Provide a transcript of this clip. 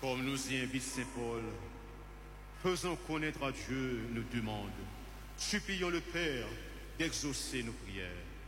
Comme nous y invite Saint Paul, faisons connaître à Dieu nos demandes. Supplions le Père d'exaucer nos prières.